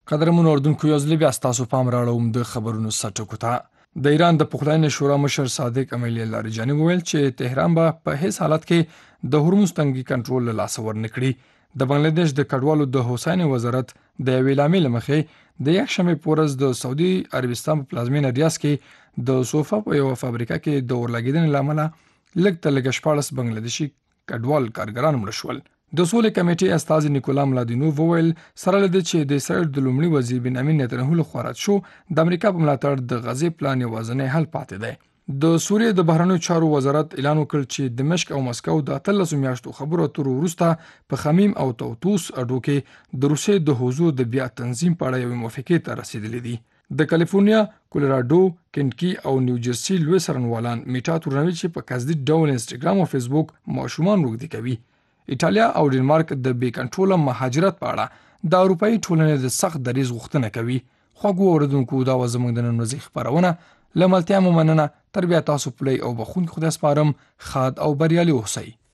قدرمنو اردوونکو یو ځل بیا ستاسو پام راړوم د خبرونو سرټکو ته. د ایران د پخلاینې شورا مشر صادق امیلی لاریجاني وویل چې تهران به په هیڅ حالت کې د هرمز تنګي کنټرول له لاسه ورنکړي. د بنگلاديش د کډوالو د حسین وزارت د یوې لامل مخې د یکشنبه پورز د سعودي عربستان په پلازمینه ریاض کې د صوفا په یو فابریکه کې د اورلګیدنې لامل لږ تر لږه 14 بنگلاديشي کډوال کارګران مړه شول. د سولې کمیټې استازي نیکولا ملادینوف وویل سره لدې چې د اسرائیل د لومړي وزیر بنیامین نتنیاهو لخوا رد شو د امریکا په ملاتړ د غزې پلان یوازینی حل پاتې دی. د سوریې د بهرنیو چارو وزارت اعلان وکړ چې دمشق او مسکو د 13 میاشتو خبرو اترو وروسته په خمیم او توطوس اډو کې د روسیې د حضور د بیا تنظیم په اړه یوې موافقې ته رسیدلې دي. د کالیفورنیا، کولراډو، کنټکی او نیوجرسي لوی څارنوالان میټا تورنوي چې په قصدي ډول انسټاګرام او فیسبوک ماشومان وګړي کوي. ایټالیا او ډنمارک د بې کنټروله مهاجرت په اړه د اروپאי ټولنې د سخت دریځ غوښتنه کوي. خواږه اوریدونکو دا و زموږ د نن ورځې خبرونه. له ملتیا مو مننه. تر بیا تاسو پلی او بخون خدای سپارم. ښاد او بریالي اوسئ.